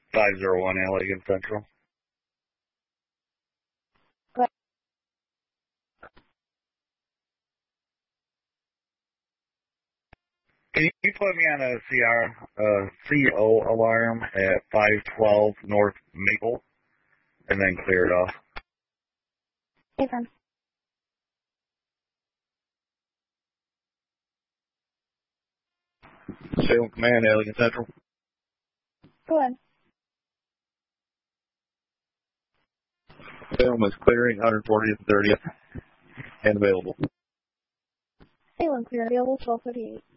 501 Allegan Central. Go ahead. Can you put me on a CO alarm at 512 North Maple and then clear it off? Affirm. Salem Command, Allegan Central. Go ahead. Salem is clearing 140th and 30th and available. Salem clear, available 12:38.